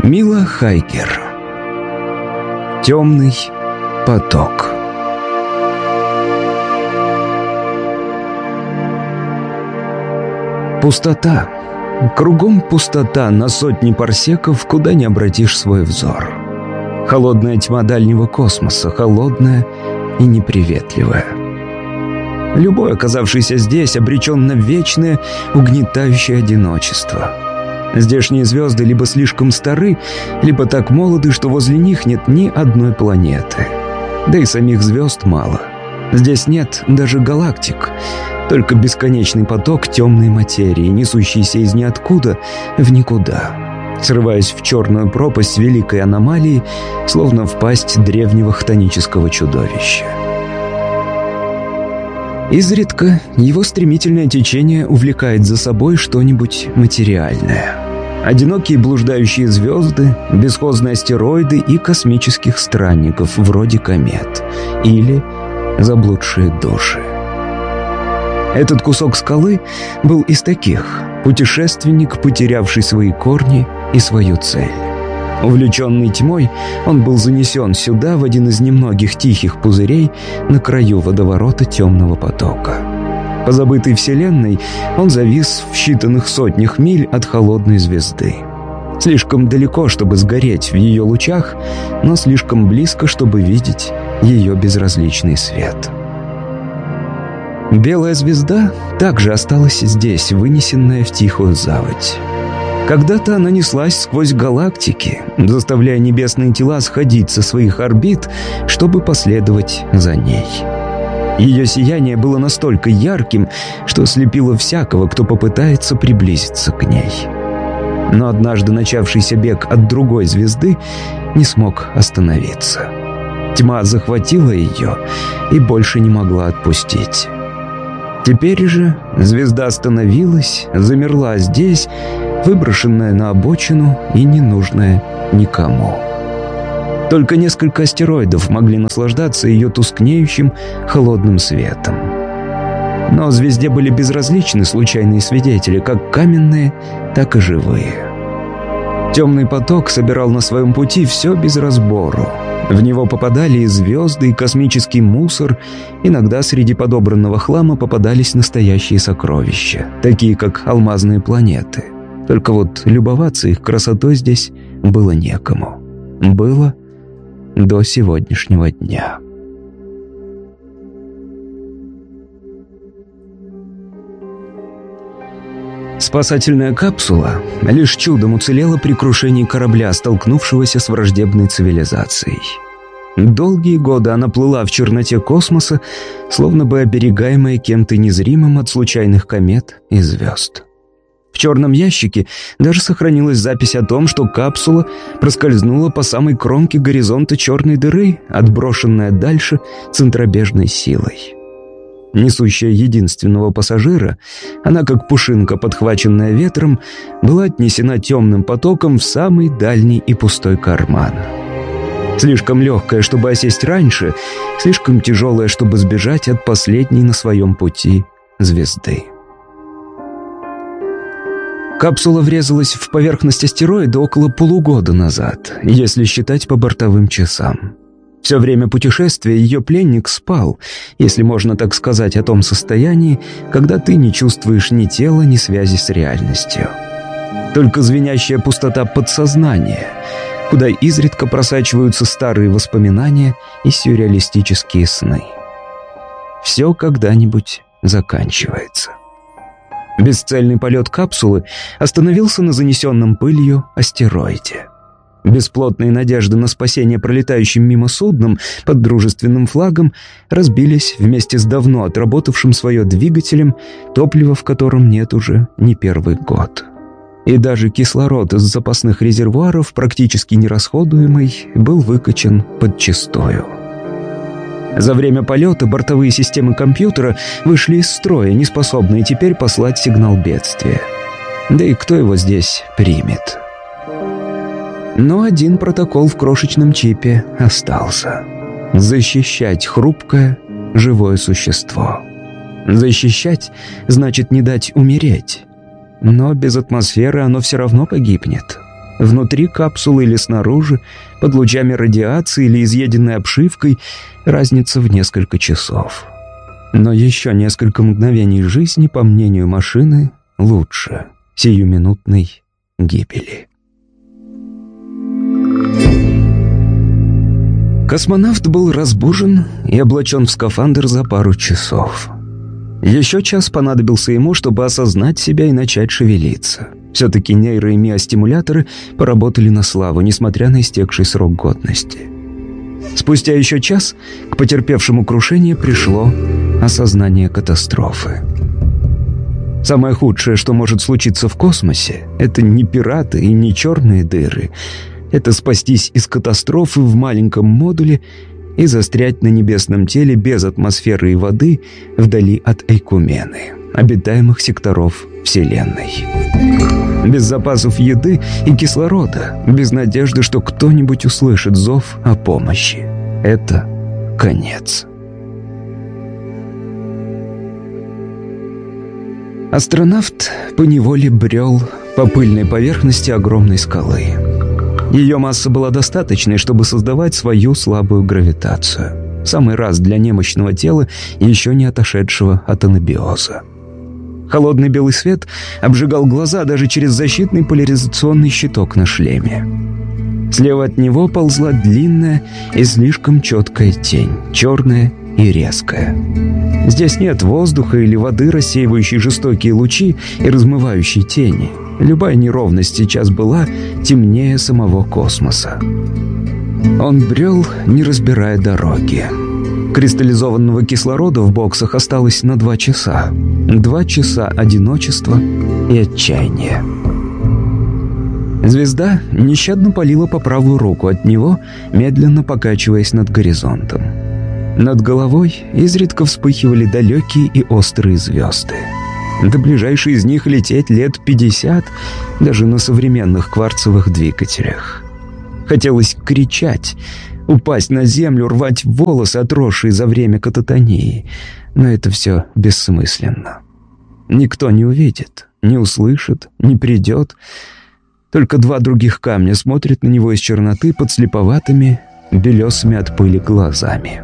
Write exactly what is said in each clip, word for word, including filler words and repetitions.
Мила Хайкер. Темный поток. Пустота. Кругом пустота на сотни парсеков, куда не обратишь свой взор. Холодная тьма дальнего космоса, холодная и неприветливая. Любой, оказавшийся здесь, обречен на вечное, угнетающее одиночество. Здешние звезды либо слишком стары, либо так молоды, что возле них нет ни одной планеты. Да и самих звезд мало. Здесь нет даже галактик, только бесконечный поток темной материи, несущийся из ниоткуда в никуда, срываясь в черную пропасть великой аномалии, словно в пасть древнего хтонического чудовища. Изредка его стремительное течение увлекает за собой что-нибудь материальное. Одинокие блуждающие звезды, бесхозные астероиды и космических странников, вроде комет, или заблудшие души. Этот кусок скалы был из таких: путешественник, потерявший свои корни и свою цель. Увлеченный тьмой, он был занесен сюда, в один из немногих тихих пузырей на краю водоворота темного потока. По забытой вселенной он завис в считанных сотнях миль от холодной звезды. Слишком далеко, чтобы сгореть в ее лучах, но слишком близко, чтобы видеть ее безразличный свет. Белая звезда также осталась здесь, вынесенная в тихую заводь. Когда-то она неслась сквозь галактики, заставляя небесные тела сходить со своих орбит, чтобы последовать за ней. Ее сияние было настолько ярким, что ослепило всякого, кто попытается приблизиться к ней. Но однажды начавшийся бег от другой звезды не смог остановиться. Тьма захватила ее и больше не могла отпустить. Теперь же звезда остановилась, замерла здесь, выброшенная на обочину и ненужная никому. Только несколько астероидов могли наслаждаться ее тускнеющим холодным светом. Но звезде были безразличны случайные свидетели, как каменные, так и живые. Темный поток собирал на своем пути все без разбору. В него попадали и звезды, и космический мусор. Иногда среди подобранного хлама попадались настоящие сокровища, такие как алмазные планеты. Только вот любоваться их красотой здесь было некому. Было до сегодняшнего дня. Спасательная капсула лишь чудом уцелела при крушении корабля, столкнувшегося с враждебной цивилизацией. Долгие годы она плыла в черноте космоса, словно бы оберегаемая кем-то незримым от случайных комет и звезд. В черном ящике даже сохранилась запись о том, что капсула проскользнула по самой кромке горизонта черной дыры, отброшенная дальше центробежной силой. Несущая единственного пассажира, она, как пушинка, подхваченная ветром, была отнесена темным потоком в самый дальний и пустой карман. Слишком легкая, чтобы осесть раньше, слишком тяжелая, чтобы сбежать от последней на своем пути звезды. Капсула врезалась в поверхность астероида около полугода назад, если считать по бортовым часам. Все время путешествия ее пленник спал, если можно так сказать, о том состоянии, когда ты не чувствуешь ни тела, ни связи с реальностью. Только звенящая пустота подсознания, куда изредка просачиваются старые воспоминания и сюрреалистические сны. Все когда-нибудь заканчивается. Бесцельный полет капсулы остановился на занесенном пылью астероиде. Бесплотные надежды на спасение пролетающим мимо судном под дружественным флагом разбились вместе с давно отработавшим свое двигателем, топлива в котором нет уже не первый год. И даже кислород из запасных резервуаров, практически нерасходуемый, был выкачан подчистую. За время полета бортовые системы компьютера вышли из строя, не способные теперь послать сигнал бедствия. Да и кто его здесь примет? Но один протокол в крошечном чипе остался. Защищать хрупкое, живое существо. Защищать значит не дать умереть. Но без атмосферы оно все равно погибнет. Внутри капсулы или снаружи, под лучами радиации или изъеденной обшивкой, разница в несколько часов. Но еще несколько мгновений жизни, по мнению машины, лучше сиюминутной гибели. Космонавт был разбужен и облачен в скафандр за пару часов. Еще час понадобился ему, чтобы осознать себя и начать шевелиться. Все-таки нейро- и миостимуляторы поработали на славу, несмотря на истекший срок годности. Спустя еще час к потерпевшему крушение пришло осознание катастрофы. Самое худшее, что может случиться в космосе, это не пираты и не черные дыры. Это спастись из катастрофы в маленьком модуле и застрять на небесном теле без атмосферы и воды вдали от Эйкумены, обитаемых секторов Вселенной. Без запасов еды и кислорода, без надежды, что кто-нибудь услышит зов о помощи. Это конец. Астронавт поневоле брел по пыльной поверхности огромной скалы. Ее масса была достаточной, чтобы создавать свою слабую гравитацию. В самый раз для немощного тела, еще не отошедшего от анабиоза. Холодный белый свет обжигал глаза даже через защитный поляризационный щиток на шлеме. Слева от него ползла длинная и слишком четкая тень, черная и резкая. Здесь нет воздуха или воды, рассеивающей жестокие лучи и размывающей тени. Любая неровность сейчас была темнее самого космоса. Он брел, не разбирая дороги. Кристаллизованного кислорода в боксах осталось на два часа. Два часа одиночества и отчаяния. Звезда нещадно палила по правую руку от него, медленно покачиваясь над горизонтом. Над головой изредка вспыхивали далекие и острые звезды. До ближайшей из них лететь лет пятьдесят, даже на современных кварцевых двигателях. Хотелось кричать, упасть на землю, рвать волосы, отросшие за время кататонии. Но это все бессмысленно. Никто не увидит, не услышит, не придет. Только два других камня смотрят на него из черноты под слеповатыми, белесыми от пыли глазами.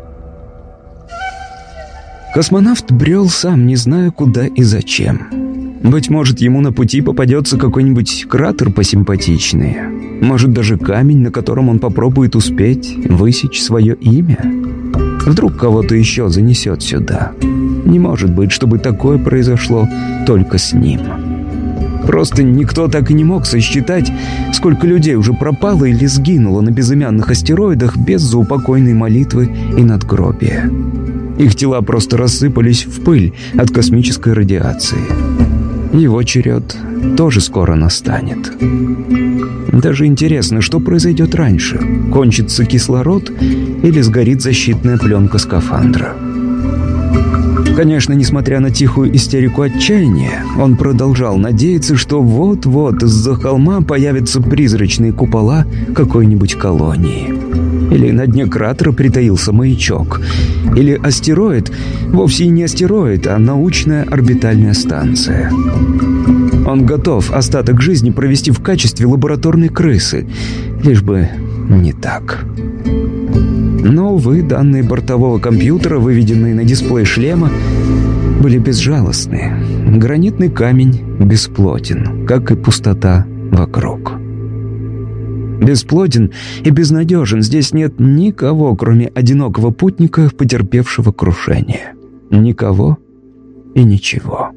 Космонавт брел сам, не зная, куда и зачем. Быть может, ему на пути попадется какой-нибудь кратер посимпатичнее. Может, даже камень, на котором он попробует успеть высечь свое имя. Вдруг кого-то еще занесет сюда. Не может быть, чтобы такое произошло только с ним. Просто никто так и не мог сосчитать, сколько людей уже пропало или сгинуло на безымянных астероидах без заупокойной молитвы и надгробия. Их тела просто рассыпались в пыль от космической радиации. Его черед тоже скоро настанет. Даже интересно, что произойдет раньше. Кончится кислород или сгорит защитная пленка скафандра. Конечно, несмотря на тихую истерику отчаяния, он продолжал надеяться, что вот-вот из-за холма появятся призрачные купола какой-нибудь колонии. Или на дне кратера притаился маячок. Или астероид вовсе и не астероид, а научная орбитальная станция. Он готов остаток жизни провести в качестве лабораторной крысы, лишь бы не так. Но, увы, данные бортового компьютера, выведенные на дисплей шлема, были безжалостны. Гранитный камень бесплотен, как и пустота вокруг. Бесплоден и безнадежен. Здесь нет никого, кроме одинокого путника, потерпевшего крушение. Никого и ничего.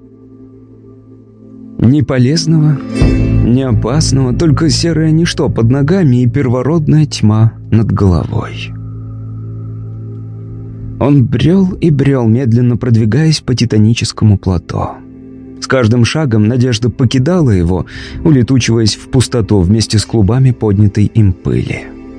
Ни полезного, ни опасного, только серое ничто под ногами и первородная тьма над головой. Он брел и брел, медленно продвигаясь по титаническому плато. С каждым шагом надежда покидала его, улетучиваясь в пустоту вместе с клубами поднятой им пыли.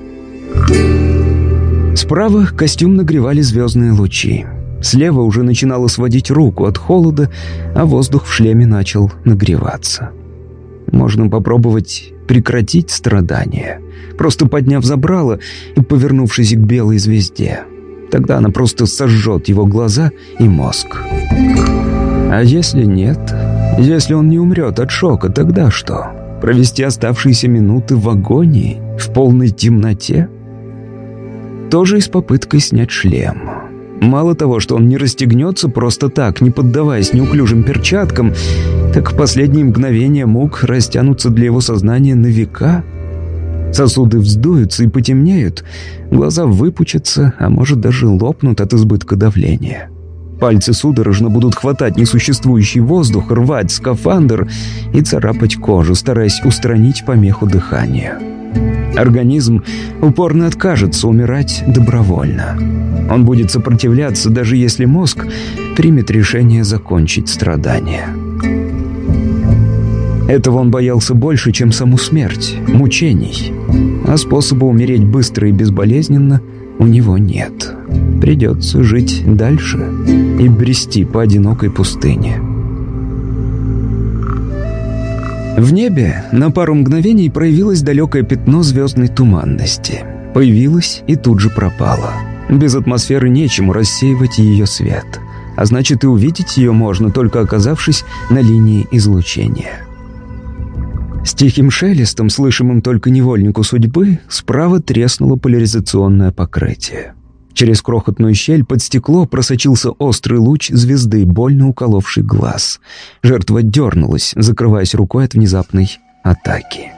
Справа костюм нагревали звездные лучи. Слева уже начинало сводить руку от холода, а воздух в шлеме начал нагреваться. Можно попробовать прекратить страдания, просто подняв забрало и повернувшись к белой звезде. Тогда она просто сожжет его глаза и мозг. А если нет? Если он не умрет от шока, тогда что? Провести оставшиеся минуты в агонии, в полной темноте? Тоже и с попыткой снять шлем. Мало того, что он не расстегнется просто так, не поддаваясь неуклюжим перчаткам, так в последние мгновения мук растянутся для его сознания на века. Сосуды вздуются и потемнеют, глаза выпучатся, а может даже лопнут от избытка давления. Пальцы судорожно будут хватать несуществующий воздух, рвать скафандр и царапать кожу, стараясь устранить помеху дыхания. Организм упорно откажется умирать добровольно. Он будет сопротивляться, даже если мозг примет решение закончить страдания. Этого он боялся больше, чем саму смерть, мучений. А способа умереть быстро и безболезненно у него нет. Придется жить дальше и брести по одинокой пустыне. В небе на пару мгновений проявилось далекое пятно звездной туманности. Появилось и тут же пропало. Без атмосферы нечему рассеивать ее свет. А значит, и увидеть ее можно, только оказавшись на линии излучения. С тихим шелестом, слышимым только невольнику судьбы, справа треснуло поляризационное покрытие. Через крохотную щель под стекло просочился острый луч звезды, больно уколовший глаз. Жертва дернулась, закрываясь рукой от внезапной атаки.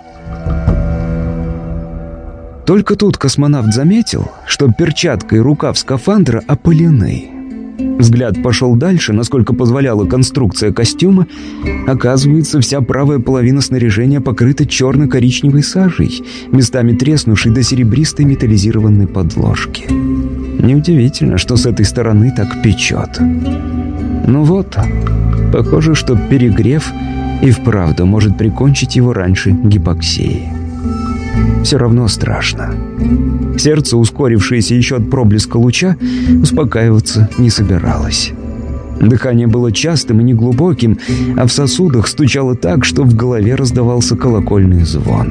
Только тут космонавт заметил, что перчатка и рукав скафандра опалены. Взгляд пошел дальше, насколько позволяла конструкция костюма. Оказывается, вся правая половина снаряжения покрыта черно-коричневой сажей, местами треснувшей до серебристой металлизированной подложки. Неудивительно, что с этой стороны так печет. Ну вот, похоже, что перегрев и вправду может прикончить его раньше гипоксии. Все равно страшно. Сердце, ускорившееся еще от проблеска луча, успокаиваться не собиралось. Дыхание было частым и неглубоким, а в сосудах стучало так, что в голове раздавался колокольный звон.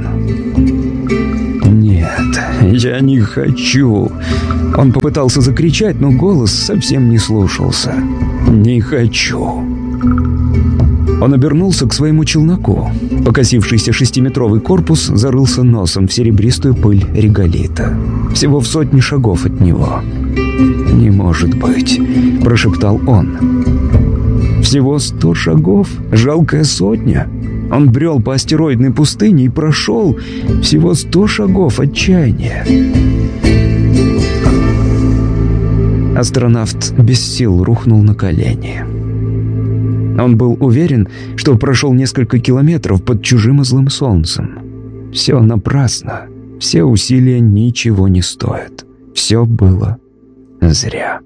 «Нет, я не хочу!» Он попытался закричать, но голос совсем не слушался. «Не хочу!» Он обернулся к своему челноку. Покосившийся шестиметровый корпус зарылся носом в серебристую пыль реголита. Всего в сотни шагов от него. «Не может быть», — прошептал он. «Всего сто шагов? Жалкая сотня?» Он брел по астероидной пустыне и прошел всего сто шагов отчаяния. Астронавт без сил рухнул на колени. Он был уверен, что прошел несколько километров под чужим и злым солнцем. Все напрасно. Все усилия ничего не стоят. Все было зря.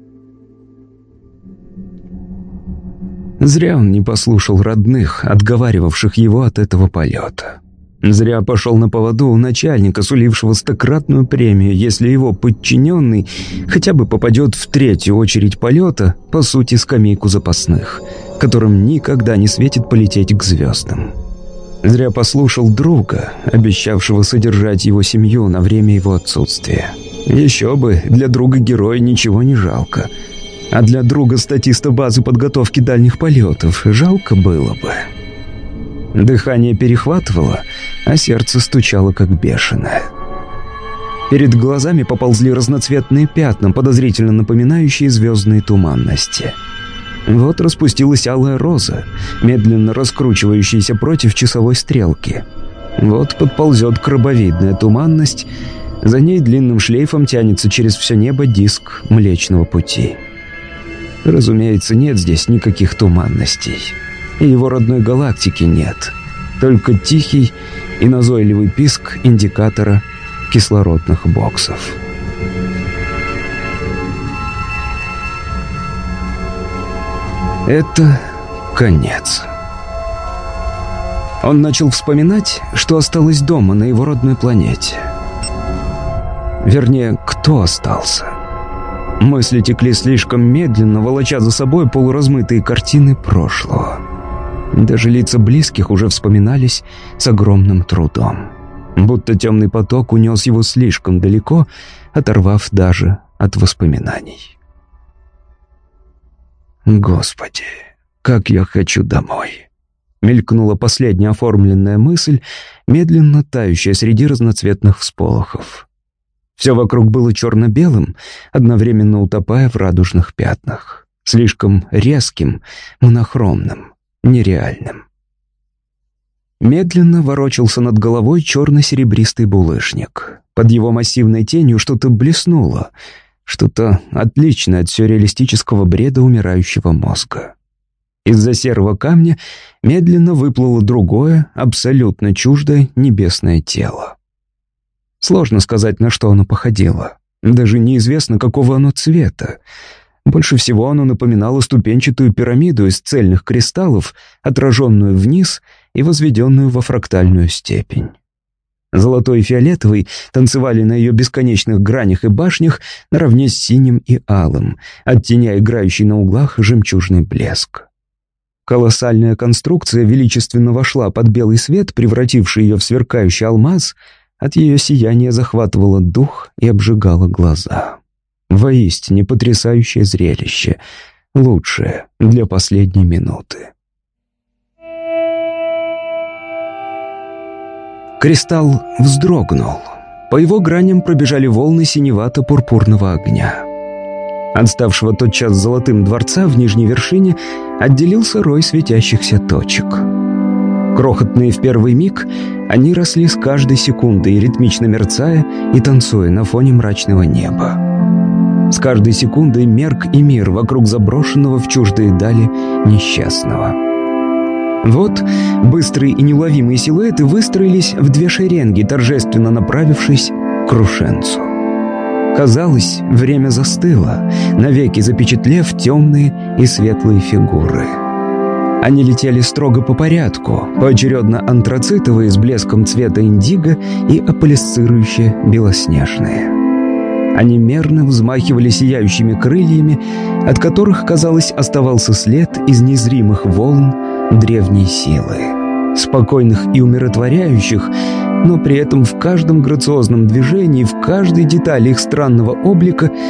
Зря он не послушал родных, отговаривавших его от этого полета. Зря пошел на поводу у начальника, сулившего стократную премию, если его подчиненный хотя бы попадет в третью очередь полета, по сути, скамейку запасных, которым никогда не светит полететь к звездам. Зря послушал друга, обещавшего содержать его семью на время его отсутствия. Еще бы, для друга-героя ничего не жалко. А для друга-статиста базы подготовки дальних полетов жалко было бы. Дыхание перехватывало, а сердце стучало как бешеное. Перед глазами поползли разноцветные пятна, подозрительно напоминающие звездные туманности. Вот распустилась алая роза, медленно раскручивающаяся против часовой стрелки. Вот подползет крабовидная туманность, за ней длинным шлейфом тянется через все небо диск Млечного Пути. Разумеется, нет здесь никаких туманностей. И его родной галактики нет. Только тихий и назойливый писк индикатора кислородных боксов. Это конец. Он начал вспоминать, что осталось дома на его родной планете. Вернее, кто остался. Мысли текли слишком медленно, волоча за собой полуразмытые картины прошлого. Даже лица близких уже вспоминались с огромным трудом. Будто темный поток унес его слишком далеко, оторвав даже от воспоминаний. Господи, как я хочу домой. Мелькнула последняя оформленная мысль, медленно тающая среди разноцветных всполохов. Все вокруг было черно-белым, одновременно утопая в радужных пятнах. Слишком резким, монохромным, нереальным. Медленно ворочался над головой черно-серебристый булыжник. Под его массивной тенью что-то блеснуло, что-то отличное от сюрреалистического бреда умирающего мозга. Из-за серого камня медленно выплыло другое, абсолютно чуждое небесное тело. Сложно сказать, на что оно походило. Даже неизвестно, какого оно цвета. Больше всего оно напоминало ступенчатую пирамиду из цельных кристаллов, отраженную вниз и возведенную во фрактальную степень. Золотой и фиолетовый танцевали на ее бесконечных гранях и башнях наравне с синим и алым, оттеняя играющий на углах жемчужный блеск. Колоссальная конструкция величественно вошла под белый свет, превративший ее в сверкающий алмаз. От ее сияния захватывало дух и обжигало глаза. Воистине потрясающее зрелище, лучшее для последней минуты. Кристалл вздрогнул. По его граням пробежали волны синевато-пурпурного огня. От ставшего тотчас золотым дворца в нижней вершине отделился рой светящихся точек. Крохотные в первый миг, они росли с каждой секундой, ритмично мерцая и танцуя на фоне мрачного неба. С каждой секундой мерк и мир вокруг заброшенного в чуждые дали несчастного. Вот быстрые и неуловимые силуэты выстроились в две шеренги, торжественно направившись к Крушенцу. Казалось, время застыло, навеки запечатлев темные и светлые фигуры. Они летели строго по порядку, поочередно антрацитовые с блеском цвета индиго и аполисцирующие белоснежные. Они мерно взмахивали сияющими крыльями, от которых, казалось, оставался след из незримых волн древней силы, спокойных и умиротворяющих, но при этом в каждом грациозном движении, в каждой детали их странного облика